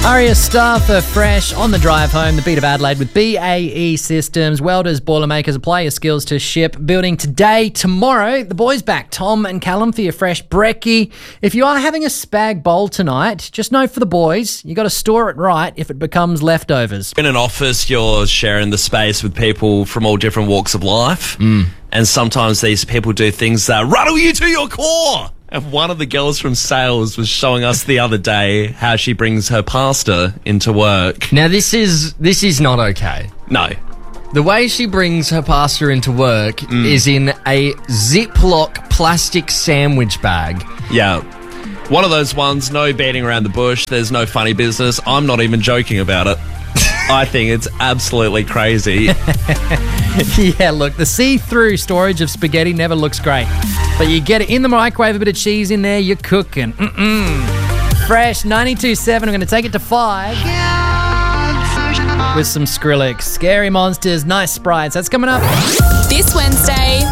Aria Star for Fresh on the drive home. The beat of Adelaide with BAE Systems. Welders, Boilermakers, apply your skills to ship. Building today, tomorrow. The boys back. Tom and Callum for your fresh brekkie. If you are having a spag bowl tonight, just know for the boys, you got to store it right if it becomes leftovers. In an office, you're sharing the space with people from all different walks of life. And sometimes these people do things that rattle you to your core. And one of the girls from sales was showing us the other day how she brings her pasta into work. Now, this is not okay. No. The way she brings her pasta into work is in a Ziploc plastic sandwich bag. Yeah. One of those ones, no beating around the bush. There's no funny business. I'm not even joking about it. I think it's absolutely crazy. Yeah, look, the see-through storage of spaghetti never looks great. But you get it in the microwave, a bit of cheese in there, you're cooking. Fresh 92.7. We're going to take it to 5 with some Skrillex. Scary Monsters, Nice Sprites. That's coming up. This Wednesday,